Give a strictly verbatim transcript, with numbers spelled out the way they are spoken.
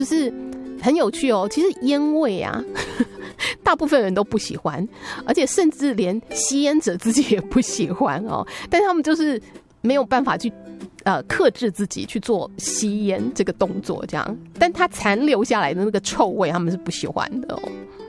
就是很有趣哦。其实烟味啊，大部分人都不喜欢，而且甚至连吸烟者自己也不喜欢哦。但他们就是没有办法去呃克制自己去做吸烟这个动作，这样，但它残留下来的那个臭味，他们是不喜欢的哦。